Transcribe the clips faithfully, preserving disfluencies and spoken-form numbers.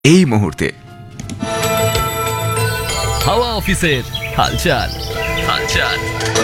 এই মুহূর্তে। হাওয়া অফিসের হালচাল হালচাল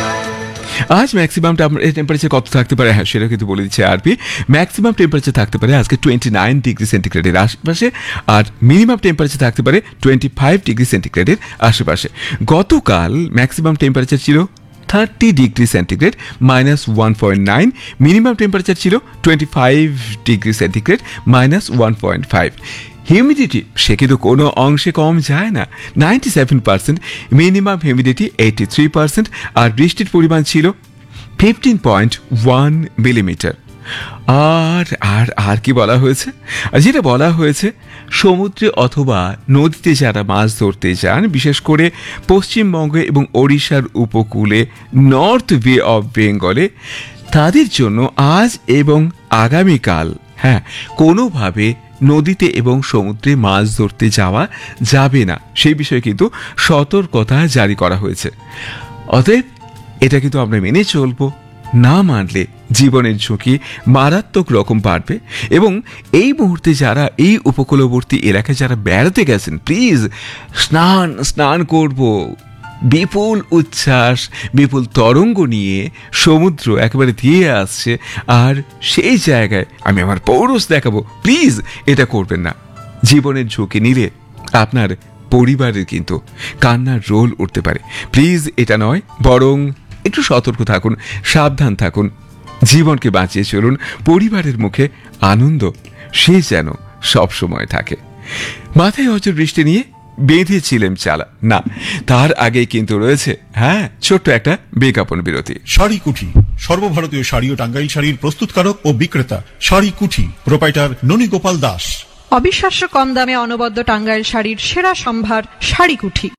আজ ম্যাক্সিমাম টেম্পারেচার কত থাকতে পারে, হ্যাঁ সেটা কিন্তু বলে দিচ্ছে আরপি। ম্যাক্সিমাম টেম্পারেচার থাকতে পারে আজকে টোয়েন্টি নাইন ডিগ্রি সেন্টিগ্রেডের আশেপাশে, আর মিনিমাম টেম্পারেচার থাকতে পারে টোয়েন্টি ফাইভ ডিগ্রি সেন্টিগ্রেডের আশেপাশে। গতকাল ম্যাক্সিমাম টেম্পারেচার ছিল thirty degree centigrade minus one point nine, minimum temperature ছিল twenty five degree centigrade minus one point five. Humidity সে কিন্তু কোনো অংশে কম যায় না, ninety seven percent, minimum humidity eighty three percent, আর বৃষ্টির পরিমাণ ছিল ফিফটিন পয়েন্ট ওয়ান মিলিমিটার। আর আর আর কি বলা হয়েছে, যেটা বলা হয়েছে সমুদ্রে অথবা নদীতে যারা মাছ ধরতে যান, বিশেষ করে পশ্চিমবঙ্গে এবং ওড়িশার উপকূলে নর্থ বে অফ বেঙ্গলে, তাদের জন্য আজ এবং আগামীকাল হ্যাঁ কোনোভাবে নদীতে এবং সমুদ্রে মাছ ধরতে যাওয়া যাবে না, সেই বিষয়ে কিন্তু সতর্কতা জারি করা হয়েছে। অতএব এটা কিন্তু আমরা মেনে চলবো, না মানলে জীবনের ঝুঁকি মারাত্মক রকম বাড়বে। এবং এই মুহূর্তে যারা এই উপকূলবর্তী এলাকায় যারা বেড়াতে গেছেন, প্লিজ স্নান স্নান করব, বিপুল উচ্ছ্বাস বিপুল তরঙ্গ নিয়ে সমুদ্র একেবারে দিয়ে আসছে, আর সেই জায়গায় আমি আমার পৌরুষ দেখাবো, প্লিজ এটা করবেন না। জীবনের ঝুঁকি নিলে আপনার পরিবারের কিন্তু কান্নার রোল উঠতে পারে, প্লিজ এটা নয়, বরং একটু সতর্ক থাকুন, সাবধান থাকুন, জীবনকে বাঁচিয়ে চলুন, পরিবারের মুখে আনন্দ সে যেন সবসময় থাকে। মাথায় অজর বৃষ্টি নিয়ে বেঁধেছিলেন চালা না, তার আগে কিন্তু রয়েছে হ্যাঁ ছোট্ট একটা বিজ্ঞাপন বিরতি। শাড়ি কুঠি, সর্বভারতীয় শাড়ি ও টাঙ্গাইল শাড়ির প্রস্তুতকারক ও বিক্রেতা শাড়ি কুঠি, প্রোপাইটার ননী গোপাল দাস। অবিশ্বাস্য কম দামে অনবদ্য টাঙ্গাইল শাড়ির সেরা সম্ভার শাড়ি কুঠি।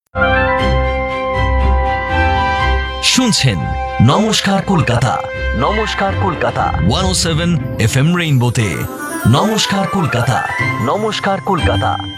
শুনছেন নমস্কার কলকাতা, নমস্কার কলকাতা ওয়ান ও সেভেন এফ এম রেইনবোতে। নমস্কার কলকাতা, নমস্কার কলকাতা।